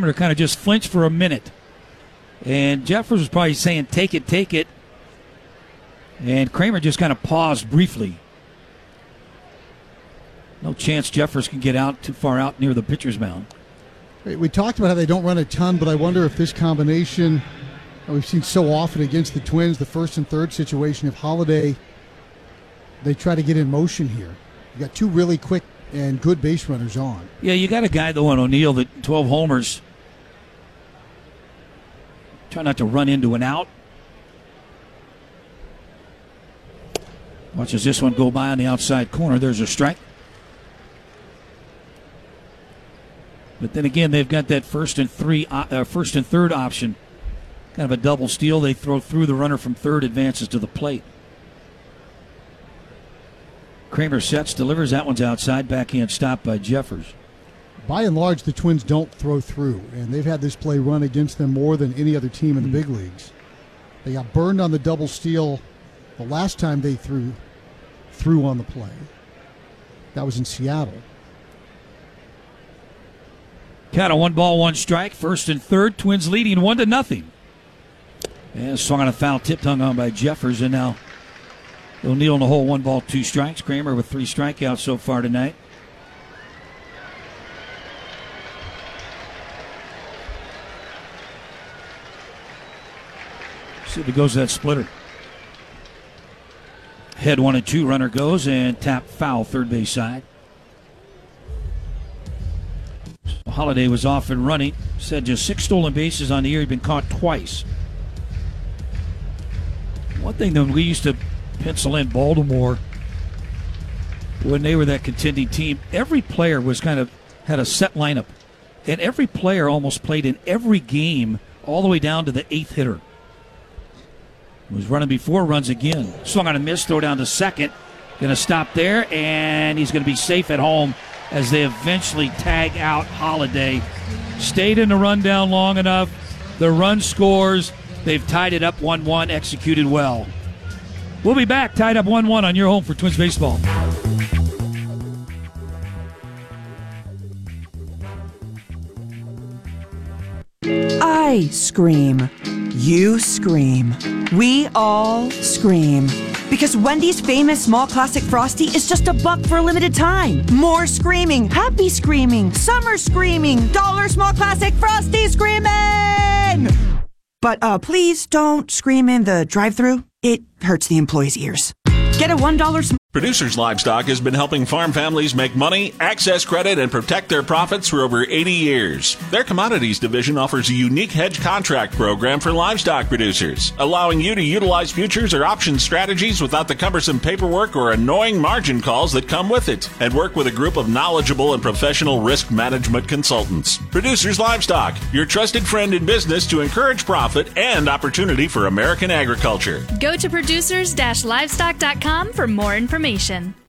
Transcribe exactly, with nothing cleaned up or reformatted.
Kramer to kind of just flinch for a minute. And Jeffers was probably saying, take it, take it. And Kramer just kind of paused briefly. No chance Jeffers can get out too far out near the pitcher's mound. We talked about how they don't run a ton, but I wonder if this combination we've seen so often against the Twins, the first and third situation, if Holiday, they try to get in motion here. You got two really quick and good base runners on. Yeah, you got a guy, though, on O'Neill, that twelve homers. Try not to run into an out. Watches this one go by on the outside corner. There's a strike. But then again, they've got that first and three, uh, first and third option. Kind of a double steal. They throw through the runner from third, advances to the plate. Kramer sets, delivers. That one's outside. Backhand stop by Jeffers. By and large, the Twins don't throw through, and they've had this play run against them more than any other team in the big leagues. They got burned on the double steal the last time they threw through on the play. That was in Seattle. Count of one ball, one strike. First and third. Twins leading one to nothing. And swung on a foul tip, hung on by Jeffers, and now O'Neill in the hole. One ball, two strikes. Kramer with three strikeouts so far tonight. See if he goes to that splitter. Head one and two. Runner goes and tap foul third base side. Holiday was off and running. Said just six stolen bases on the year. He'd been caught twice. One thing that we used to pencil in Baltimore when they were that contending team, every player was kind of had a set lineup. And every player almost played in every game all the way down to the eighth hitter. Was running before, runs again. Swung on a miss, throw down to second. Going to stop there, and he's going to be safe at home as they eventually tag out Holiday. Stayed in the rundown long enough. The run scores. They've tied it up one one, executed well. We'll be back, tied up one one on your home for Twins baseball. I scream. You scream. We all scream. Because Wendy's famous small classic Frosty is just a buck for a limited time. More screaming, happy screaming, summer screaming, dollar small classic Frosty screaming! But uh, please don't scream in the drive-thru. It hurts the employees' ears. Get a one dollar sm- Producers Livestock has been helping farm families make money, access credit, and protect their profits for over eighty years. Their commodities division offers a unique hedge contract program for livestock producers, allowing you to utilize futures or option strategies without the cumbersome paperwork or annoying margin calls that come with it, and work with a group of knowledgeable and professional risk management consultants. Producers Livestock, your trusted friend in business to encourage profit and opportunity for American agriculture. Go to producers dash livestock dot com for more information.